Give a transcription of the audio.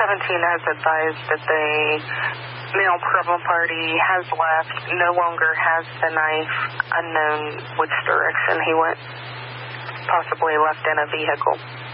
has advised that the male problem party has left, no longer has the knife, unknown which direction he went, possibly left in a vehicle.